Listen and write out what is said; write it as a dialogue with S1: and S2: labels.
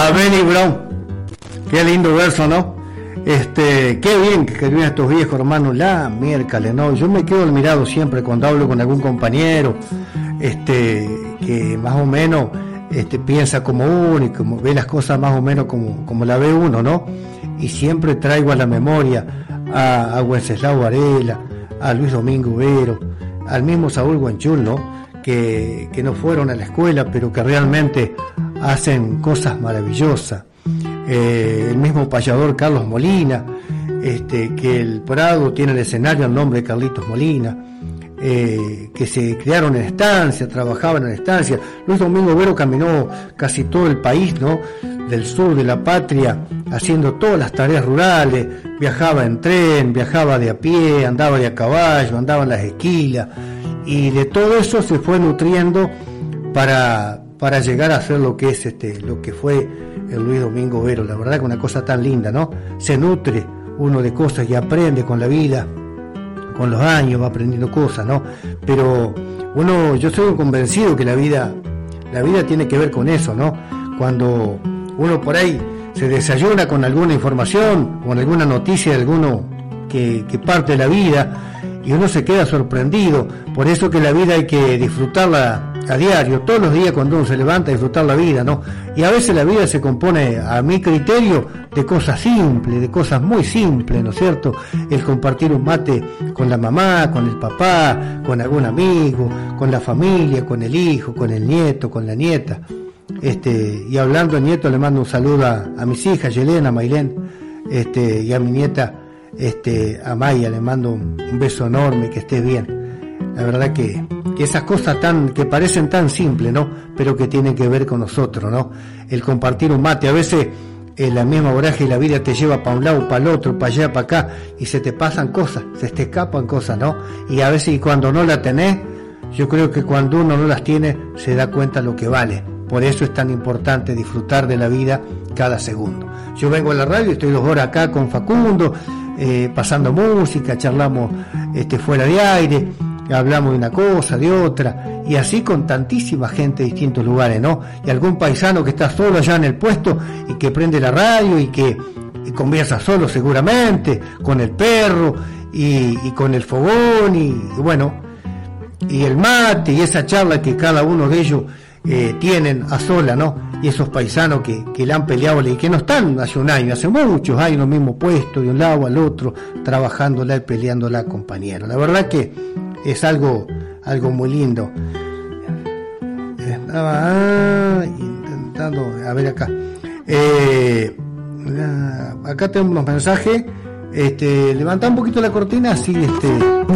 S1: A Benny Brown. Qué lindo verso, ¿no? Qué bien que escribían estos viejos hermanos, la miércoles, ¿no? Yo me quedo admirado siempre cuando hablo con algún compañero, que más o menos piensa como uno y como ve las cosas más o menos como la ve uno, ¿no? Y siempre traigo a la memoria a Wenceslao Varela, a Luis Domingo Vero, al mismo Saúl Guanchul, ¿no? Que no fueron a la escuela, pero que realmente hacen cosas maravillosas. El mismo payador Carlos Molina, que el Prado tiene el escenario al nombre de Carlitos Molina, que se criaron en estancia, trabajaban en estancia. Luis Domingo Vero caminó casi todo el país, ¿no? Del sur de la patria, haciendo todas las tareas rurales, viajaba en tren, viajaba de a pie, andaba de a caballo, andaba en las esquilas, y de todo eso se fue nutriendo para llegar a ser lo que es lo que fue el Luis Domingo Vero. La verdad que una cosa tan linda, ¿no? Se nutre uno de cosas y aprende con la vida, con los años va aprendiendo cosas, ¿no? Pero yo soy convencido que la vida tiene que ver con eso, ¿no? Cuando uno por ahí se desayuna con alguna información, con alguna noticia de alguno que parte de la vida, y uno se queda sorprendido. Por eso que la vida hay que disfrutarla a diario, todos los días cuando uno se levanta, disfrutar la vida, ¿no? Y a veces la vida se compone, a mi criterio, de cosas simples, de cosas muy simples, ¿no es cierto? El compartir un mate con la mamá, con el papá, con algún amigo, con la familia, con el hijo, con el nieto, con la nieta. Y hablando de nieto, le mando un saludo a mis hijas, Yelena, Mailén, y a mi nieta, a Maya, le mando un beso enorme, que esté bien. La verdad que esas cosas que parecen tan simples, ¿no? Pero que tienen que ver con nosotros, ¿no? El compartir un mate, a veces la misma vorágine y la vida te lleva para un lado, para el otro, para allá, para acá, y se te pasan cosas, se te escapan cosas, ¿no? Y a veces cuando no la tenés, yo creo que cuando uno no las tiene, se da cuenta lo que vale. Por eso es tan importante disfrutar de la vida cada segundo. Yo vengo a la radio, estoy 2 horas acá con Facundo, pasando música, charlamos fuera de aire, hablamos de una cosa, de otra, y así con tantísima gente de distintos lugares, ¿no? Y algún paisano que está solo allá en el puesto y que prende la radio y que conversa solo seguramente, con el perro y con el fogón y bueno, y el mate y esa charla que cada uno de ellos tienen a sola, ¿no? Y esos paisanos que le han peleado y que no están hace un año, hace muchos años en el mismo puesto, de un lado al otro, trabajándola y peleándola, compañero. La verdad que es algo muy lindo. Estaba intentando, a ver acá. Acá tenemos unos mensajes. Levanta un poquito la cortina, así